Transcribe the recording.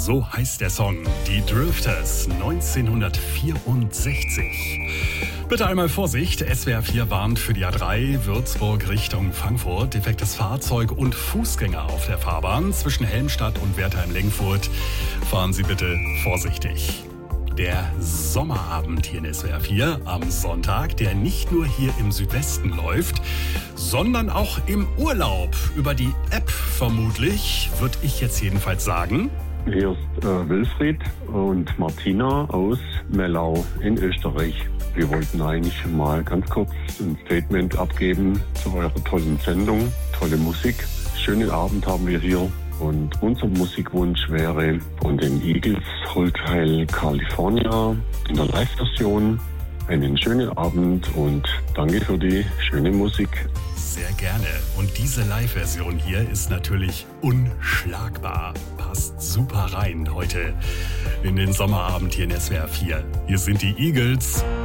So heißt der Song. Die Drifters 1964. Bitte einmal Vorsicht, SWR 4 warnt für die A3 Würzburg Richtung Frankfurt. Defektes Fahrzeug und Fußgänger auf der Fahrbahn zwischen Helmstadt und Wertheim-Lenkfurt. Fahren Sie bitte vorsichtig. Der Sommerabend hier in SWR 4 am Sonntag, der nicht nur hier im Südwesten läuft, sondern auch im Urlaub. Über die App vermutlich, würde ich jetzt jedenfalls sagen. Hier ist Wilfried und Martina aus Mellau in Österreich. Wir wollten eigentlich mal ganz kurz ein Statement abgeben zu eurer tollen Sendung. Tolle Musik. Schönen Abend haben wir hier. Und unser Musikwunsch wäre von den Eagles Hotel California in der Live-Version. Einen schönen Abend und danke für die schöne Musik. Sehr gerne. Und diese Live-Version hier ist natürlich unschlagbar. Passt super rein heute in den Sommerabend hier in SWR 4. Hier sind die Eagles.